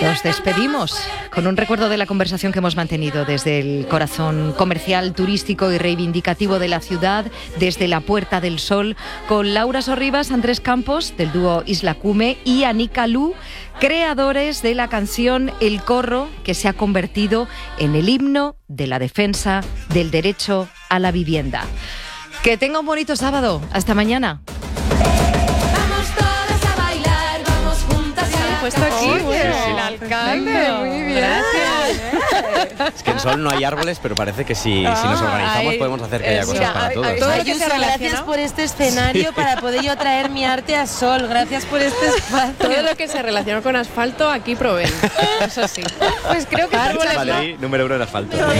Nos despedimos con un recuerdo de la conversación que hemos mantenido desde el corazón comercial, turístico y reivindicativo de la ciudad, desde la Puerta del Sol, con Laura Sorribas, Andrés Campos, del dúo Isla Cume, y Anika Lu, creadores de la canción El Corro, que se ha convertido en el himno de la defensa del derecho a la vivienda. Que tenga un bonito sábado. Hasta mañana. Puesto aquí, bueno, el alcalde, muy bien. Gracias. Es que en Sol no hay árboles, pero parece que si nos organizamos podemos hacer que haya cosas para todos. Ayuso, gracias por este escenario para poder yo traer mi arte a Sol. Gracias por este espacio. Todo lo que se relaciona con asfalto, aquí proveen. Eso sí. Pues creo que Madrid, número 1 en asfalto.